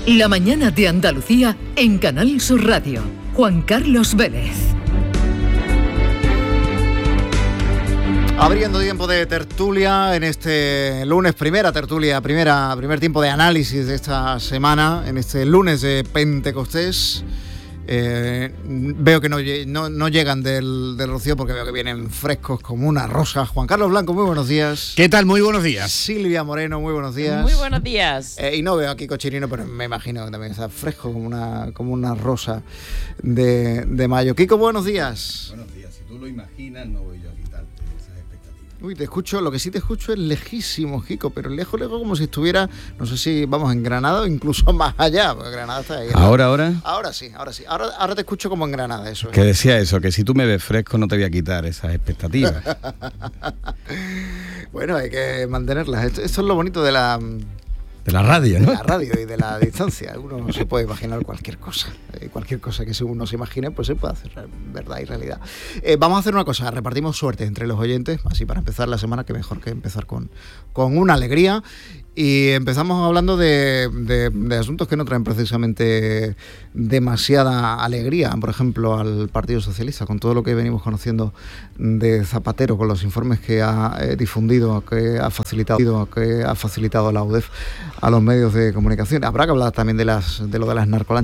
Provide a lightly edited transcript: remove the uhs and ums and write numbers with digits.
La mañana de Andalucía en Canal Sur Radio. Juan Carlos Vélez. Abriendo tiempo de tertulia en este lunes, primer tiempo de análisis de esta semana, en este lunes de Pentecostés. Veo que no llegan del Rocío porque veo que vienen frescos como una rosa. Juan Carlos Blanco, muy buenos días. ¿Qué tal? Muy buenos días. Silvia Moreno, muy buenos días. Muy buenos días. Y no veo aquí Cochinino, pero me imagino que también está fresco como una rosa de mayo. Kiko, buenos días. Buenos días. Si tú lo imaginas, no voy yo a quitarte esas expectativas. Uy, te escucho, lo que sí te escucho es lejísimo, Kiko, pero lejos como si estuviera, no sé si vamos en Granada o incluso más allá, porque Granada está ahí. ¿Ahora? Ahora sí. Ahora te escucho como en Granada, eso. Que decía eso, que si tú me ves fresco no te voy a quitar esas expectativas. Bueno, hay que mantenerlas. Esto es lo bonito de la radio, ¿no? De la radio y de la distancia. Uno se puede imaginar cualquier cosa. Cualquier cosa que uno se imagine, pues se puede hacer verdad y realidad. Vamos a hacer una cosa, repartimos suerte entre los oyentes, así para empezar la semana, que mejor que empezar con una alegría. Y empezamos hablando de asuntos que no traen precisamente demasiada alegría. Por ejemplo, al Partido Socialista, con todo lo que venimos conociendo de Zapatero, con los informes que ha difundido, que ha facilitado la UDEF a los medios de comunicación. Habrá que hablar también de lo de las narcolanchas.